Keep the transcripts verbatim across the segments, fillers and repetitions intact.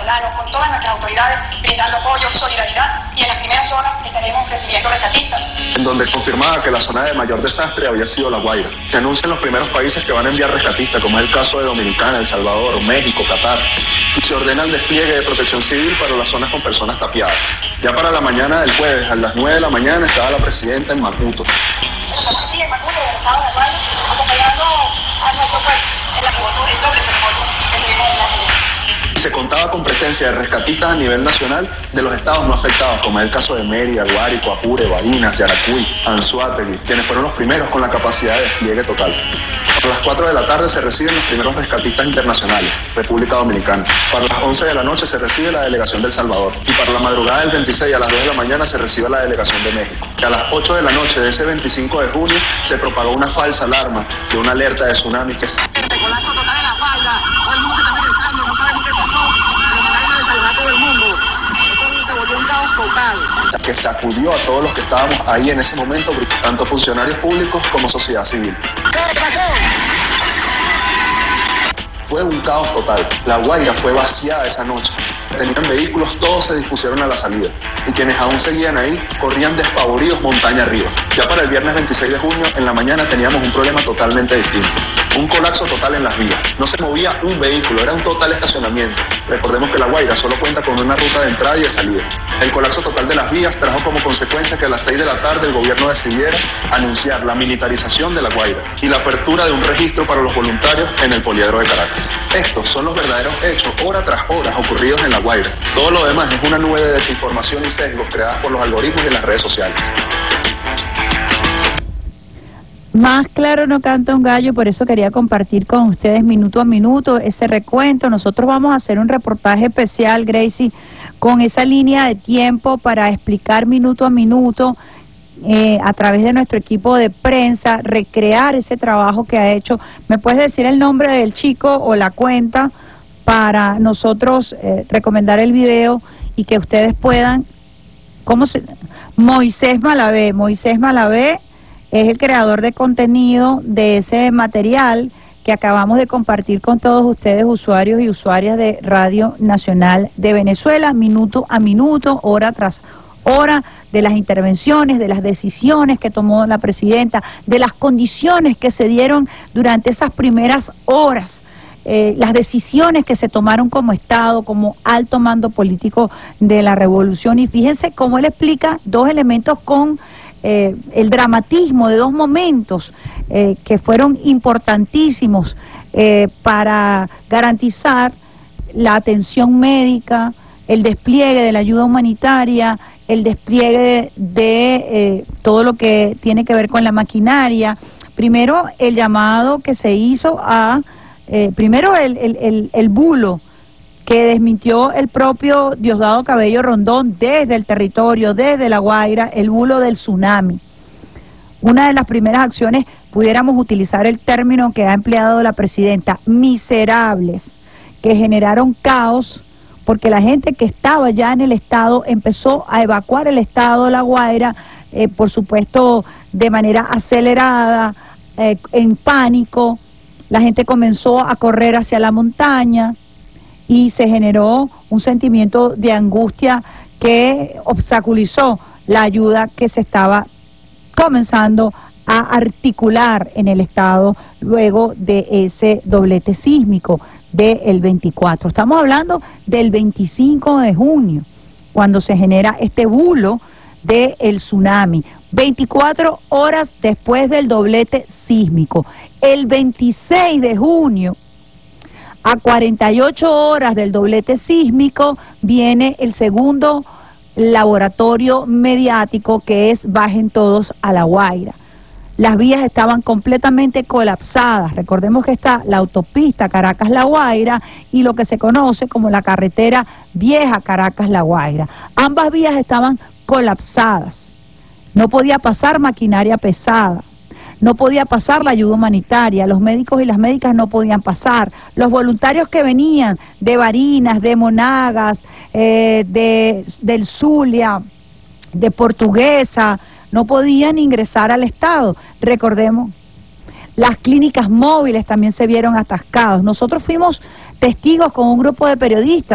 venezolanos, con todas nuestras autoridades, brindando apoyo, solidaridad, y en las primeras horas estaremos recibiendo rescatistas. En donde confirmaba que la zona de mayor desastre había sido La Guaira. Se anuncian los primeros países que van a enviar rescatistas, como es el caso de Dominicana, El Salvador, México, Qatar, y se ordena el despliegue de protección civil para las zonas con personas tapiadas. Ya para la mañana del jueves, a las nueve de la mañana, estaba la presidenta en Maputo. Estamos aquí en Maputo, del estado de La Guaira, acompañando a nuestro pueblo en la cobertura, el doble terremoto que tuvimos en la ciudad. Se contaba con presencia de rescatistas a nivel nacional de los estados no afectados, como es el caso de Mérida, Guárico, Apure, Barinas, Yaracuy, Anzoátegui, quienes fueron los primeros con la capacidad de despliegue total. A las cuatro de la tarde se reciben los primeros rescatistas internacionales, República Dominicana. Para las once de la noche se recibe la delegación del Salvador. Y para la madrugada del veintiséis a las dos de la mañana se recibe la delegación de México. Y a las ocho de la noche de ese veinticinco de junio se propagó una falsa alarma de una alerta de tsunami que se... Colapso total en La Guaira, todo el mundo se está regresando, no sabemos qué pasó, pero me da de salvar a todo el mundo. Esto se volvió un caos total. que sacudió a todos los que estábamos ahí en ese momento, tanto funcionarios públicos como sociedad civil. ¿Qué pasó? Fue un caos total. La Guaira fue vaciada esa noche. Tenían vehículos, todos se dispusieron a la salida. Y quienes aún seguían ahí, corrían despavoridos montaña arriba. Ya para el viernes veintiséis de junio, en la mañana, teníamos un problema totalmente distinto. Un colapso total en las vías. No se movía un vehículo, era un total estacionamiento. Recordemos que La Guaira solo cuenta con una ruta de entrada y de salida. El colapso total de las vías trajo como consecuencia que a las seis de la tarde el gobierno decidiera anunciar la militarización de La Guaira y la apertura de un registro para los voluntarios en el Poliedro de Caracas. Estos son los verdaderos hechos, hora tras hora, ocurridos en La Guaira. Todo lo demás es una nube de desinformación y sesgos creadas por los algoritmos y las redes sociales. Más claro no canta un gallo, por eso quería compartir con ustedes minuto a minuto ese recuento. Nosotros vamos a hacer un reportaje especial, Gracie, con esa línea de tiempo para explicar minuto a minuto eh, a través de nuestro equipo de prensa, recrear ese trabajo que ha hecho. ¿Me puedes decir el nombre del chico o la cuenta para nosotros eh, recomendar el video y que ustedes puedan? ¿Cómo se? Moisés Malavé. Moisés Malavé es el creador de contenido de ese material que acabamos de compartir con todos ustedes, usuarios y usuarias de Radio Nacional de Venezuela, minuto a minuto, hora tras hora, de las intervenciones, de las decisiones que tomó la presidenta, de las condiciones que se dieron durante esas primeras horas, eh, las decisiones que se tomaron como Estado, como alto mando político de la revolución. Y fíjense cómo él explica dos elementos con Eh, el dramatismo de dos momentos eh, que fueron importantísimos eh, para garantizar la atención médica, el despliegue de la ayuda humanitaria, el despliegue de eh, todo lo que tiene que ver con la maquinaria. Primero el llamado que se hizo a, eh, primero el, el, el, el bulo que desmintió el propio Diosdado Cabello Rondón desde el territorio, desde La Guaira, el bulo del tsunami. Una de las primeras acciones, pudiéramos utilizar el término que ha empleado la presidenta, miserables, que generaron caos, porque la gente que estaba ya en el estado empezó a evacuar el estado de La Guaira, eh, por supuesto de manera acelerada, eh, en pánico. La gente comenzó a correr hacia la montaña, y se generó un sentimiento de angustia que obstaculizó la ayuda que se estaba comenzando a articular en el Estado luego de ese doblete sísmico del veinticuatro. Estamos hablando del veinticinco de junio, cuando se genera este bulo del tsunami, veinticuatro horas después del doblete sísmico. El veintiséis de junio, a cuarenta y ocho horas del doblete sísmico, viene el segundo laboratorio mediático, que es bajen todos a La Guaira. Las vías estaban completamente colapsadas. Recordemos que está la autopista Caracas-La Guaira y lo que se conoce como la carretera vieja Caracas-La Guaira. Ambas vías estaban colapsadas. No podía pasar maquinaria pesada. No podía pasar la ayuda humanitaria, los médicos y las médicas no podían pasar, los voluntarios que venían de Barinas, de Monagas, eh, de, del Zulia, de Portuguesa, no podían ingresar al Estado. Recordemos, las clínicas móviles también se vieron atascadas. Nosotros fuimos testigos con un grupo de periodistas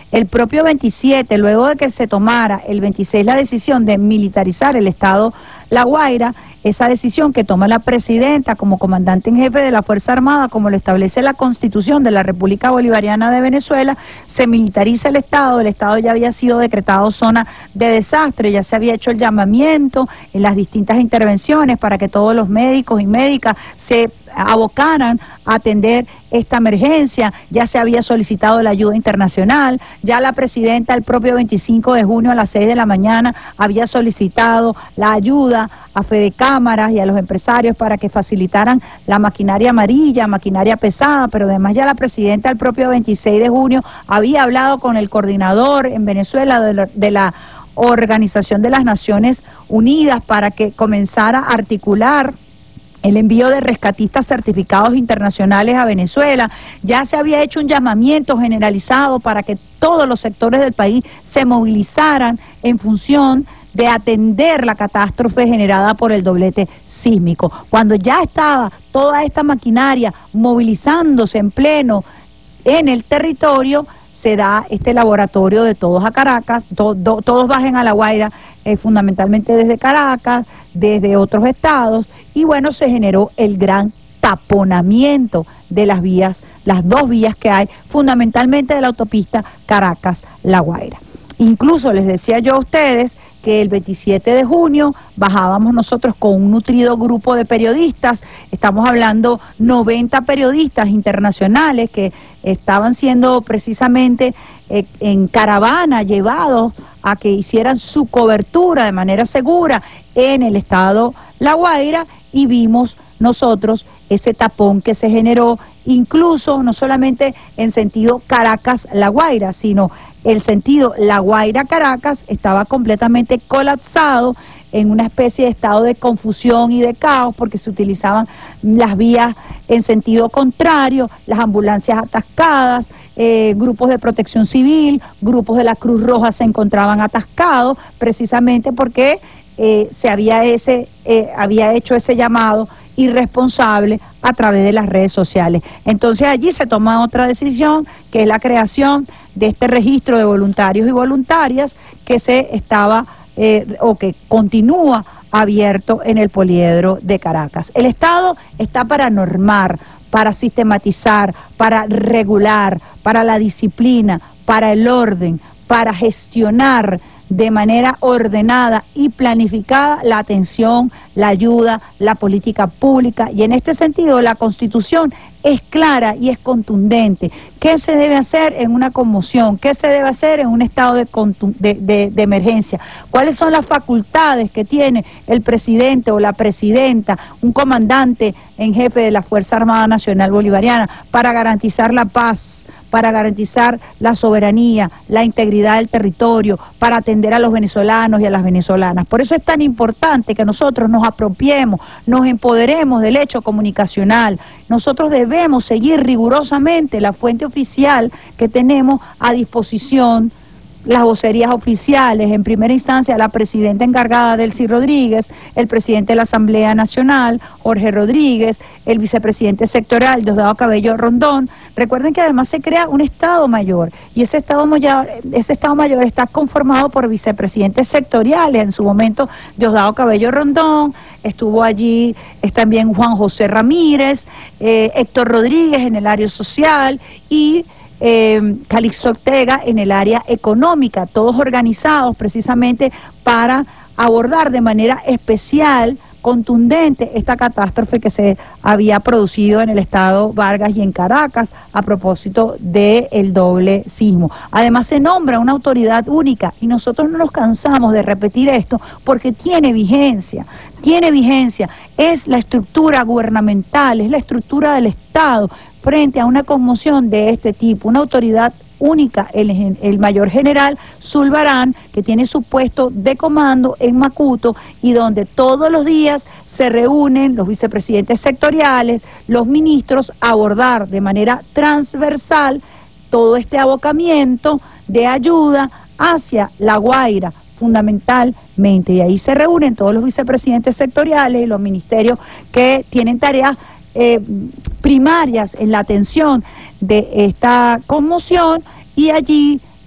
El propio veintisiete, luego de que se tomara el veintiséis la decisión de militarizar el estado La Guaira, esa decisión que toma la presidenta como comandante en jefe de la Fuerza Armada, como lo establece la Constitución de la República Bolivariana de Venezuela, se militariza el estado. El estado ya había sido decretado zona de desastre, ya se había hecho el llamamiento en las distintas intervenciones para que todos los médicos y médicas se abocaran a atender esta emergencia, ya se había solicitado la ayuda internacional, ya la presidenta el propio veinticinco de junio a las seis de la mañana había solicitado la ayuda a Fede Cámaras y a los empresarios para que facilitaran la maquinaria amarilla, maquinaria pesada, pero además ya la presidenta el propio veintiséis de junio había hablado con el coordinador en Venezuela de la, de la Organización de las Naciones Unidas para que comenzara a articular el envío de rescatistas certificados internacionales a Venezuela. Ya se había hecho un llamamiento generalizado para que todos los sectores del país se movilizaran en función de atender la catástrofe generada por el doblete sísmico. Cuando ya estaba toda esta maquinaria movilizándose en pleno en el territorio, se da este laboratorio de todos a Caracas, to, do, todos bajen a La Guaira, eh, fundamentalmente desde Caracas, desde otros estados, y bueno, se generó el gran taponamiento de las vías, las dos vías que hay, fundamentalmente de la autopista Caracas-La Guaira. Incluso les decía yo a ustedes que el veintisiete de junio bajábamos nosotros con un nutrido grupo de periodistas, estamos hablando noventa periodistas internacionales que estaban siendo precisamente eh, en caravana llevados a que hicieran su cobertura de manera segura en el estado La Guaira, y vimos nosotros ese tapón que se generó, incluso no solamente en sentido Caracas-La Guaira, sino el sentido La Guaira-Caracas estaba completamente colapsado en una especie de estado de confusión y de caos, porque se utilizaban las vías en sentido contrario, las ambulancias atascadas, eh, grupos de protección civil, grupos de la Cruz Roja se encontraban atascados, precisamente porque eh, se había, ese, eh, había hecho ese llamado irresponsable a través de las redes sociales. Entonces allí se toma otra decisión, que es la creación de este registro de voluntarios y voluntarias que se estaba eh, o que continúa abierto en el poliedro de Caracas. El Estado está para normar, para sistematizar, para regular, para la disciplina, para el orden, para gestionar de manera ordenada y planificada la atención, la ayuda, la política pública, y en este sentido la Constitución es clara y es contundente. ¿Qué se debe hacer en una conmoción? ¿Qué se debe hacer en un estado de, de, de, de emergencia? ¿Cuáles son las facultades que tiene el presidente o la presidenta, un comandante en jefe de la Fuerza Armada Nacional Bolivariana, para garantizar la paz, para garantizar la soberanía, la integridad del territorio, para atender a los venezolanos y a las venezolanas? Por eso es tan importante que nosotros nos apropiemos, nos empoderemos del hecho comunicacional. Nosotros debemos seguir rigurosamente la fuente oficial que tenemos a disposición, las vocerías oficiales, en primera instancia la presidenta encargada, Delcy Rodríguez, el presidente de la Asamblea Nacional, Jorge Rodríguez, el vicepresidente sectorial, Diosdado Cabello Rondón. Recuerden que además se crea un Estado Mayor, y ese Estado Mayor, ese Estado Mayor está conformado por vicepresidentes sectoriales. En su momento Diosdado Cabello Rondón, estuvo allí es también Juan José Ramírez, eh, Héctor Rodríguez en el área social, y Eh, Calixto Ortega en el área económica, todos organizados precisamente para abordar de manera especial, contundente, esta catástrofe que se había producido en el estado Vargas y en Caracas a propósito del doble sismo. Además se nombra una autoridad única, y nosotros no nos cansamos de repetir esto porque tiene vigencia, tiene vigencia, es la estructura gubernamental, es la estructura del Estado frente a una conmoción de este tipo, una autoridad única, el, el mayor general Zulbarán, que tiene su puesto de comando en Macuto, y donde todos los días se reúnen los vicepresidentes sectoriales, los ministros, a abordar de manera transversal todo este abocamiento de ayuda hacia La Guaira, fundamentalmente, y ahí se reúnen todos los vicepresidentes sectoriales y los ministerios que tienen tareas Eh, primarias en la atención de esta conmoción, y allí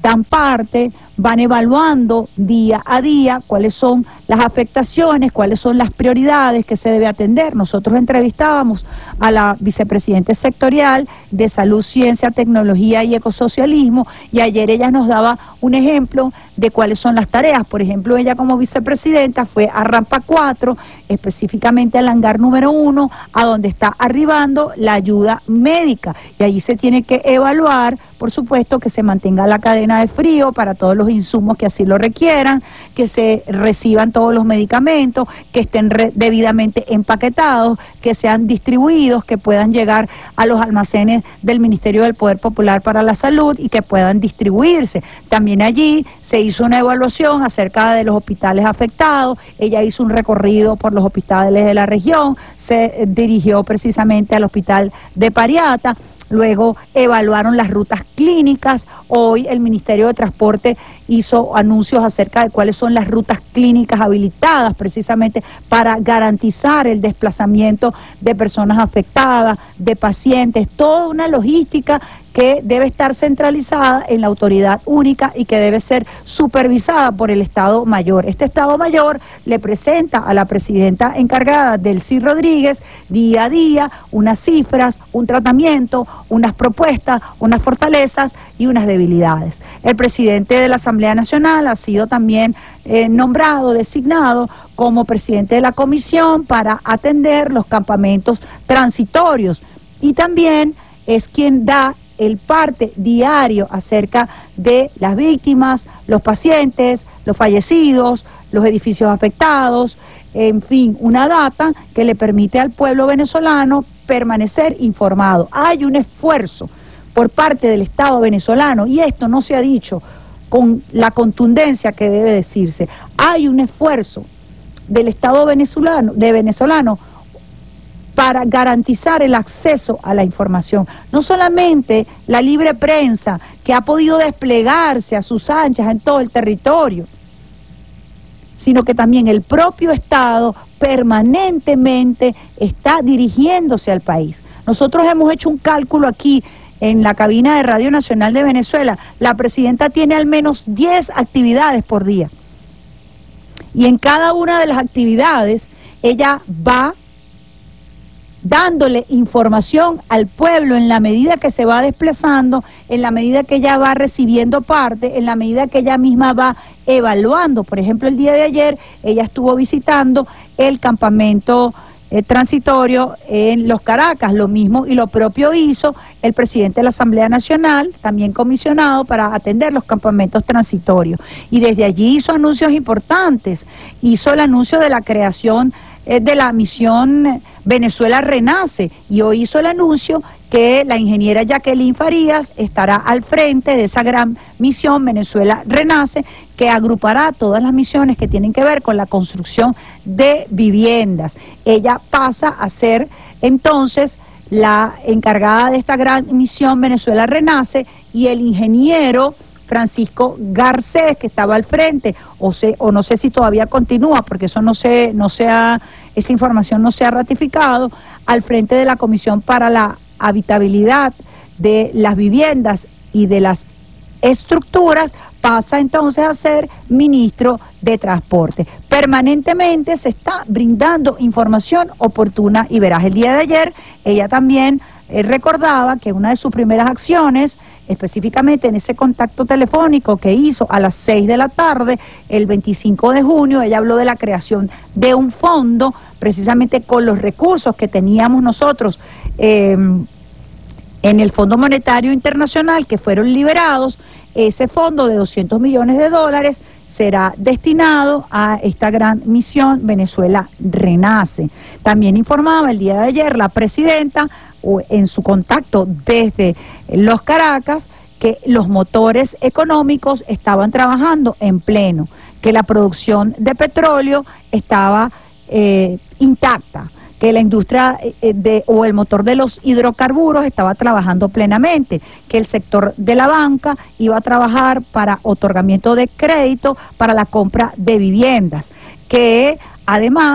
dan parte, van evaluando día a día cuáles son las afectaciones, cuáles son las prioridades que se debe atender. Nosotros entrevistábamos a la vicepresidenta sectorial de Salud, Ciencia, Tecnología y Ecosocialismo, y ayer ella nos daba un ejemplo de cuáles son las tareas. Por ejemplo, ella como vicepresidenta fue a Rampa cuatro, específicamente al hangar número uno, a donde está arribando la ayuda médica, y allí se tiene que evaluar, por supuesto, que se mantenga la cadena de frío para todos los insumos que así lo requieran, que se reciban todos los medicamentos, que estén debidamente empaquetados, que sean distribuidos, que puedan llegar a los almacenes del Ministerio del Poder Popular para la Salud y que puedan distribuirse. También allí se hizo una evaluación acerca de los hospitales afectados. Ella hizo un recorrido por los hospitales de la región, se dirigió precisamente al hospital de Pariata. Luego evaluaron las rutas clínicas. Hoy el Ministerio de Transporte hizo anuncios acerca de cuáles son las rutas clínicas habilitadas precisamente para garantizar el desplazamiento de personas afectadas, de pacientes, toda una logística que debe estar centralizada en la autoridad única y que debe ser supervisada por el Estado Mayor. Este Estado Mayor le presenta a la presidenta encargada, Delcy Rodríguez, día a día unas cifras, un tratamiento, unas propuestas, unas fortalezas y unas debilidades. El presidente de la Asamblea Nacional ha sido también eh, nombrado, designado como presidente de la comisión para atender los campamentos transitorios, y también es quien da el parte diario acerca de las víctimas, los pacientes, los fallecidos, los edificios afectados, en fin, una data que le permite al pueblo venezolano permanecer informado. Hay un esfuerzo por parte del Estado venezolano, y esto no se ha dicho con la contundencia que debe decirse. Hay un esfuerzo del Estado venezolano, de venezolano, para garantizar el acceso a la información. No solamente la libre prensa, que ha podido desplegarse a sus anchas en todo el territorio, sino que también el propio Estado permanentemente está dirigiéndose al país. Nosotros hemos hecho un cálculo aquí en la cabina de Radio Nacional de Venezuela. La presidenta tiene al menos diez actividades por día, y en cada una de las actividades ella va dándole información al pueblo en la medida que se va desplazando, en la medida que ella va recibiendo parte, en la medida que ella misma va evaluando. Por ejemplo, el día de ayer ella estuvo visitando el campamento eh, transitorio en Los Caracas, lo mismo y lo propio hizo el presidente de la Asamblea Nacional, también comisionado para atender los campamentos transitorios, y desde allí hizo anuncios importantes. Hizo el anuncio de la creación de la misión Venezuela Renace, y hoy hizo el anuncio que la ingeniera Jacqueline Farías estará al frente de esa gran misión Venezuela Renace, que agrupará todas las misiones que tienen que ver con la construcción de viviendas. Ella pasa a ser entonces la encargada de esta gran misión Venezuela Renace, y el ingeniero Francisco Garcés, que estaba al frente, o, se, o no sé si todavía continúa, porque eso no se, no se ha, esa información no se ha ratificado, al frente de la Comisión para la Habitabilidad de las Viviendas y de las Estructuras, pasa entonces a ser ministro de Transporte. Permanentemente se está brindando información oportuna y veraz. El día de ayer ella también eh, recordaba que una de sus primeras acciones, específicamente en ese contacto telefónico que hizo a las seis de la tarde, el veinticinco de junio, ella habló de la creación de un fondo, precisamente con los recursos que teníamos nosotros eh, en el Fondo Monetario Internacional, que fueron liberados. Ese fondo de doscientos millones de dólares será destinado a esta gran misión Venezuela Renace. También informaba el día de ayer la presidenta, en su contacto desde Los Caracas, que los motores económicos estaban trabajando en pleno, que la producción de petróleo estaba eh, intacta, que la industria eh, de, o el motor de los hidrocarburos estaba trabajando plenamente, que el sector de la banca iba a trabajar para otorgamiento de crédito para la compra de viviendas, que además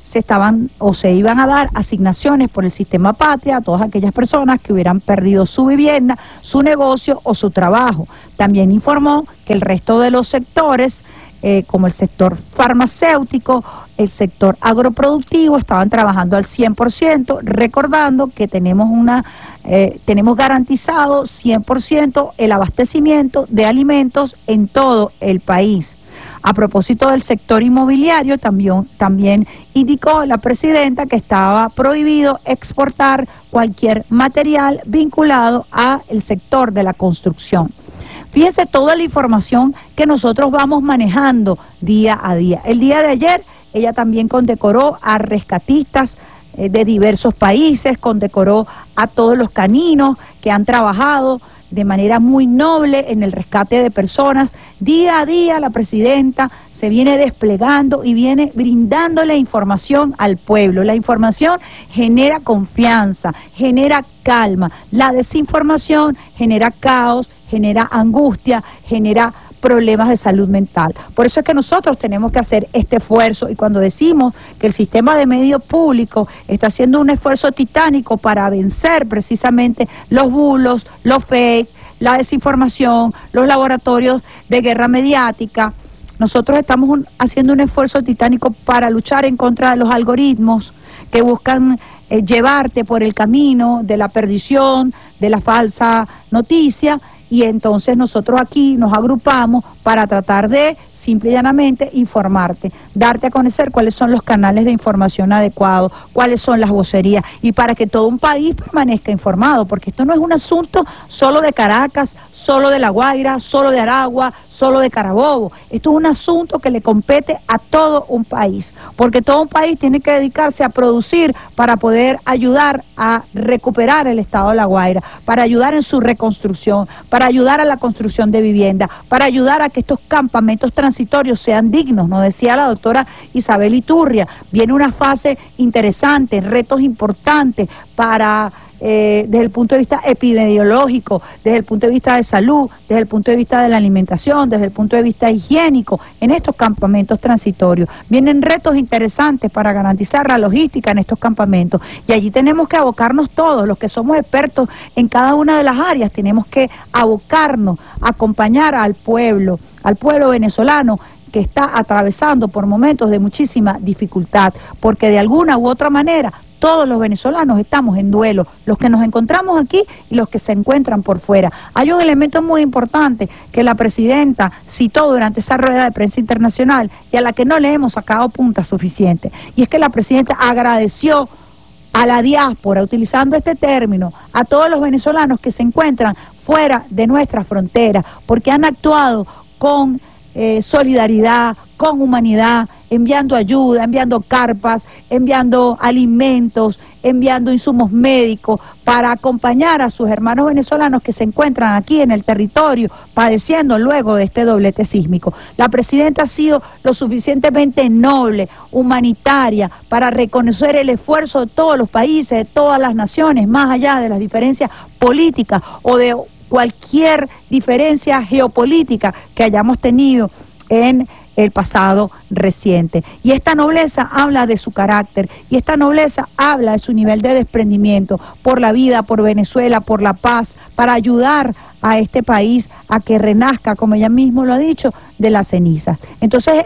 se estaban o se iban a dar asignaciones por el sistema Patria a todas aquellas personas que hubieran perdido su vivienda, su negocio o su trabajo. También informó que el resto de los sectores, eh, como el sector farmacéutico, el sector agroproductivo, estaban trabajando al cien por ciento, recordando que tenemos una eh, tenemos garantizado cien por ciento el abastecimiento de alimentos en todo el país. A propósito del sector inmobiliario, también, también indicó la presidenta que estaba prohibido exportar cualquier material vinculado al sector de la construcción. Fíjense toda la información que nosotros vamos manejando día a día. El día de ayer ella también condecoró a rescatistas eh, de diversos países, condecoró a todos los caninos que han trabajado de manera muy noble en el rescate de personas. Día a día la presidenta se viene desplegando y viene brindándole información al pueblo. La información genera confianza, genera calma. La desinformación genera caos, genera angustia, genera problemas de salud mental. Por eso es que nosotros tenemos que hacer este esfuerzo, y cuando decimos que el sistema de medios públicos está haciendo un esfuerzo titánico para vencer precisamente los bulos, los fake, la desinformación, los laboratorios de guerra mediática, nosotros estamos un, haciendo un esfuerzo titánico para luchar en contra de los algoritmos que buscan eh, llevarte por el camino de la perdición, de la falsa noticia. Y entonces nosotros aquí nos agrupamos para tratar de, simple y llanamente, informarte, darte a conocer cuáles son los canales de información adecuados, cuáles son las vocerías, y para que todo un país permanezca informado, porque esto no es un asunto solo de Caracas, solo de La Guaira, solo de Aragua, solo de Carabobo. Esto es un asunto que le compete a todo un país, porque todo un país tiene que dedicarse a producir para poder ayudar a recuperar el estado de La Guaira, para ayudar en su reconstrucción, para ayudar a la construcción de vivienda, para ayudar a que estos campamentos transitorios sean dignos. Nos decía la doctora Isabel Iturria, viene una fase interesante, retos importantes para Eh, desde el punto de vista epidemiológico, desde el punto de vista de salud, desde el punto de vista de la alimentación, desde el punto de vista higiénico, en estos campamentos transitorios. Vienen retos interesantes para garantizar la logística en estos campamentos, y allí tenemos que abocarnos todos, los que somos expertos en cada una de las áreas, tenemos que abocarnos, acompañar al pueblo, al pueblo venezolano, que está atravesando por momentos de muchísima dificultad, porque de alguna u otra manera todos los venezolanos estamos en duelo, los que nos encontramos aquí y los que se encuentran por fuera. Hay un elemento muy importante que la presidenta citó durante esa rueda de prensa internacional y a la que no le hemos sacado punta suficiente, y es que la presidenta agradeció a la diáspora, utilizando este término, a todos los venezolanos que se encuentran fuera de nuestra frontera, porque han actuado con Eh, solidaridad, con humanidad, enviando ayuda, enviando carpas, enviando alimentos, enviando insumos médicos para acompañar a sus hermanos venezolanos que se encuentran aquí en el territorio padeciendo luego de este doblete sísmico. La presidenta ha sido lo suficientemente noble, humanitaria, para reconocer el esfuerzo de todos los países, de todas las naciones, más allá de las diferencias políticas o de cualquier diferencia geopolítica que hayamos tenido en el pasado reciente. Y esta nobleza habla de su carácter, y esta nobleza habla de su nivel de desprendimiento por la vida, por Venezuela, por la paz, para ayudar a este país a que renazca, como ella mismo lo ha dicho, de las cenizas. Entonces,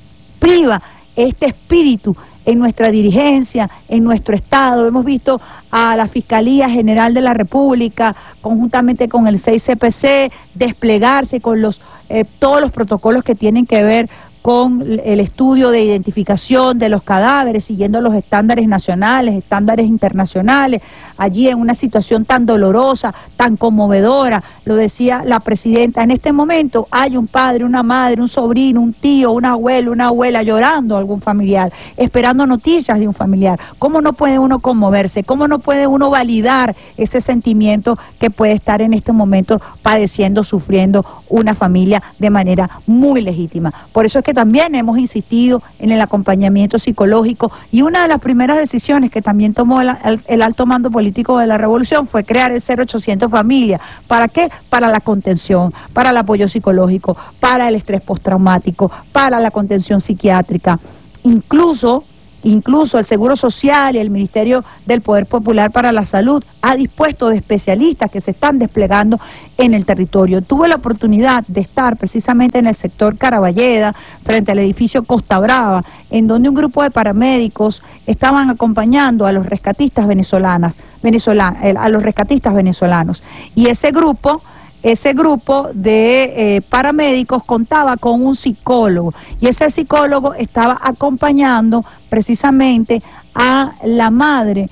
priva este espíritu en nuestra dirigencia, en nuestro Estado. Hemos visto a la Fiscalía General de la República, conjuntamente con el seis C P C, desplegarse con los eh, todos los protocolos que tienen que ver con el estudio de identificación de los cadáveres, siguiendo los estándares nacionales, estándares internacionales, allí en una situación tan dolorosa, tan conmovedora. Lo decía la presidenta, en este momento hay un padre, una madre, un sobrino, un tío, un abuelo, una abuela llorando a algún familiar, esperando noticias de un familiar. ¿Cómo no puede uno conmoverse? ¿Cómo no puede uno validar ese sentimiento que puede estar en este momento padeciendo, sufriendo una familia de manera muy legítima? Por eso es que también hemos insistido en el acompañamiento psicológico, y una de las primeras decisiones que también tomó el, el, el alto mando político de la revolución fue crear el cero ochocientos Familia. ¿Para qué? Para la contención, para el apoyo psicológico, para el estrés postraumático, para la contención psiquiátrica. Incluso Incluso el Seguro Social y el Ministerio del Poder Popular para la Salud ha dispuesto de especialistas que se están desplegando en el territorio. Tuve la oportunidad de estar precisamente en el sector Caraballeda, frente al edificio Costa Brava, en donde un grupo de paramédicos estaban acompañando a los rescatistas venezolanas, venezolanas, a los rescatistas venezolanos. Y ese grupo... Ese grupo de eh, paramédicos contaba con un psicólogo y ese psicólogo estaba acompañando precisamente a la madre,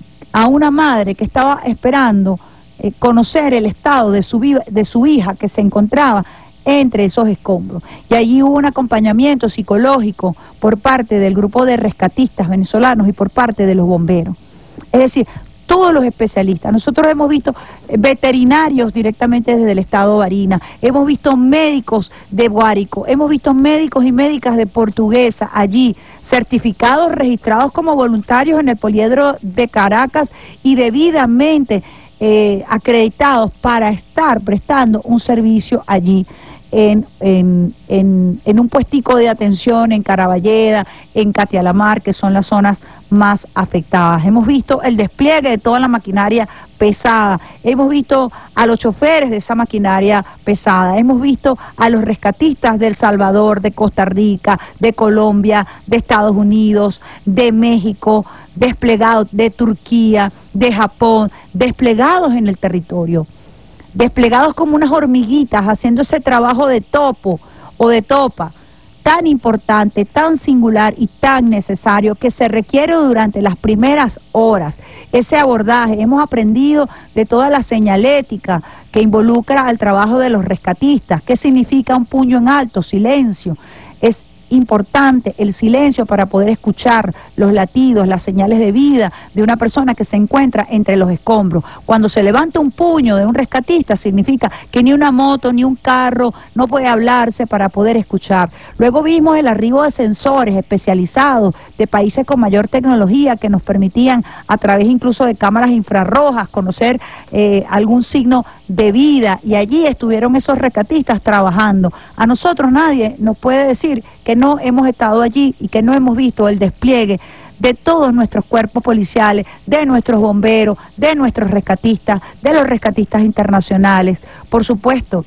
a una madre que estaba esperando eh, conocer el estado de su, de su hija que se encontraba entre esos escombros. Y allí hubo un acompañamiento psicológico por parte del grupo de rescatistas venezolanos y por parte de los bomberos. Es decir, todos los especialistas. Nosotros hemos visto veterinarios directamente desde el estado Barinas, hemos visto médicos de Guárico, hemos visto médicos y médicas de Portuguesa allí, certificados, registrados como voluntarios en el Poliedro de Caracas y debidamente eh, acreditados para estar prestando un servicio allí. En, en, en, en un puestico de atención en Caraballeda, en Catialamar, que son las zonas más afectadas. Hemos visto el despliegue de toda la maquinaria pesada, hemos visto a los choferes de esa maquinaria pesada, hemos visto a los rescatistas de El Salvador, de Costa Rica, de Colombia, de Estados Unidos, de México, desplegados de Turquía, de Japón, desplegados en el territorio. Desplegados como unas hormiguitas, haciendo ese trabajo de topo o de topa, tan importante, tan singular y tan necesario que se requiere durante las primeras horas. Ese abordaje, hemos aprendido de toda la señalética que involucra al trabajo de los rescatistas. ¿Qué significa un puño en alto? Silencio. Es importante el silencio para poder escuchar los latidos, las señales de vida de una persona que se encuentra entre los escombros. Cuando se levanta un puño de un rescatista significa que ni una moto ni un carro no puede hablarse para poder escuchar. Luego vimos el arribo de sensores especializados de países con mayor tecnología que nos permitían a través incluso de cámaras infrarrojas conocer eh, algún signo de vida, y allí estuvieron esos rescatistas trabajando. A nosotros nadie nos puede decir que no hemos estado allí y que no hemos visto el despliegue de todos nuestros cuerpos policiales, de nuestros bomberos, de nuestros rescatistas, de los rescatistas internacionales. Por supuesto,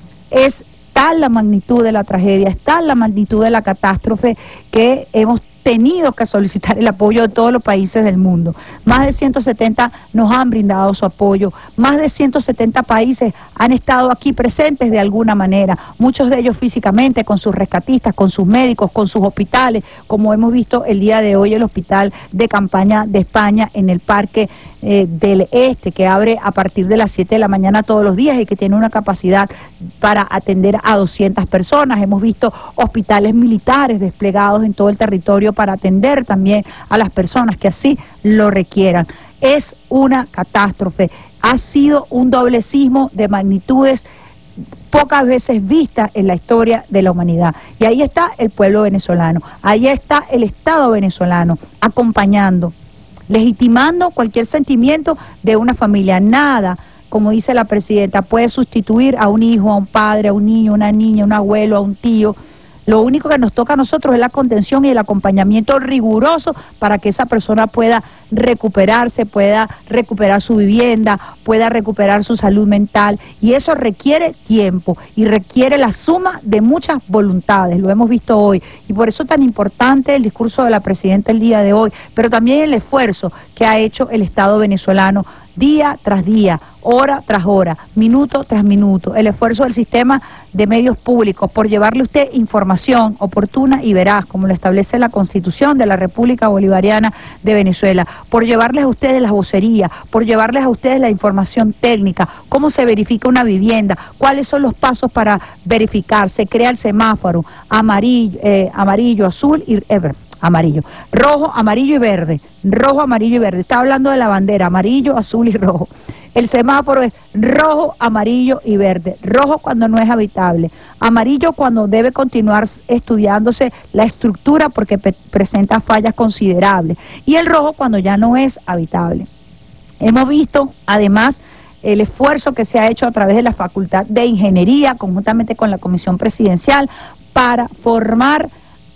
es tal la magnitud de la tragedia, es tal la magnitud de la catástrofe que hemos tenido que solicitar el apoyo de todos los países del mundo. Más de ciento setenta nos han brindado su apoyo, más de ciento setenta países han estado aquí presentes de alguna manera, muchos de ellos físicamente, con sus rescatistas, con sus médicos, con sus hospitales, como hemos visto el día de hoy el hospital de campaña de España en el Parque eh, del Este, que abre a partir de las siete de la mañana todos los días y que tiene una capacidad para atender a doscientas personas. Hemos visto hospitales militares desplegados en todo el territorio para atender también a las personas que así lo requieran. Es una catástrofe, ha sido un doble sismo de magnitudes pocas veces vistas en la historia de la humanidad. Y ahí está el pueblo venezolano, ahí está el Estado venezolano acompañando, legitimando cualquier sentimiento de una familia. Nada, como dice la presidenta, puede sustituir a un hijo, a un padre, a un niño, a una niña, a un abuelo, a un tío. Lo único que nos toca a nosotros es la contención y el acompañamiento riguroso para que esa persona pueda recuperarse, pueda recuperar su vivienda, pueda recuperar su salud mental, y eso requiere tiempo y requiere la suma de muchas voluntades, lo hemos visto hoy, y por eso es tan importante el discurso de la presidenta el día de hoy, pero también el esfuerzo que ha hecho el Estado venezolano día tras día, hora tras hora, minuto tras minuto, el esfuerzo del sistema de medios públicos por llevarle a usted información oportuna y veraz, como lo establece la Constitución de la República Bolivariana de Venezuela, por llevarles a ustedes las vocerías, por llevarles a ustedes la información técnica, cómo se verifica una vivienda, cuáles son los pasos para verificar, se crea el semáforo, amarillo, eh, amarillo, azul y eh, amarillo, rojo, amarillo y verde, rojo, amarillo y verde. Está hablando de la bandera, amarillo, azul y rojo. El semáforo es rojo, amarillo y verde. Rojo cuando no es habitable, amarillo cuando debe continuar estudiándose la estructura porque presenta fallas considerables, y el rojo cuando ya no es habitable. Hemos visto además el esfuerzo que se ha hecho a través de la Facultad de Ingeniería, conjuntamente con la Comisión Presidencial, para formar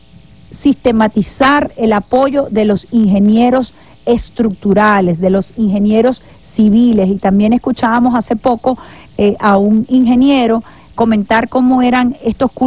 sistematizar el apoyo de los ingenieros estructurales, de los ingenieros civiles, y también escuchábamos hace poco eh, a un ingeniero comentar cómo eran estos cursos